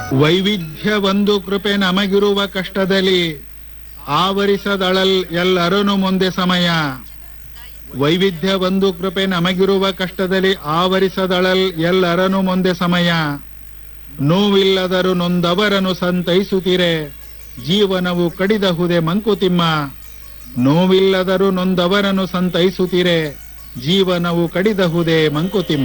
ವೈವಿಧ್ಯ ಒಂದು ಕೃಪೆ ನಮಗಿರುವ ಕಷ್ಟದಲ್ಲಿ ಆವರಿಸದಳಲ್ ಎಲ್ಲರನು ಮುಂದೆ ಸಮಯ. ವೈವಿಧ್ಯ ಒಂದು ಕೃಪೆ ನಮಗಿರುವ ಕಷ್ಟದಲ್ಲಿ ಆವರಿಸದಳಲ್ ಎಲ್ಲರನು ಮುಂದೆ ಸಮಯ. ನೋವಿಲ್ಲದರು ನೊಂದವರನು ಸಂತೈಸುತ್ತೀರೆ, ಜೀವನವು ಕಡಿದಹುದೆ ಮಂಕುತಿಮ್ಮ. ನೋವಿಲ್ಲದರು ನೊಂದವರನು ಸಂತೈಸುತ್ತೀರೆ, ಜೀವನವು ಕಡಿದಹುದೆ ಮಂಕುತಿಮ್ಮ.